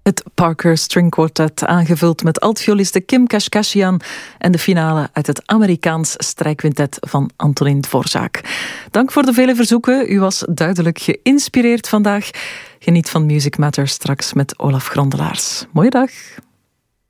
Het Parker String Quartet, aangevuld met altvioliste Kim Kashkashian en de finale uit het Amerikaans strijkquintet van Antonin Dvorak. Dank voor de vele verzoeken. U was duidelijk geïnspireerd vandaag. Geniet van Music Matters straks met Olaf Grondelaars. Mooie dag.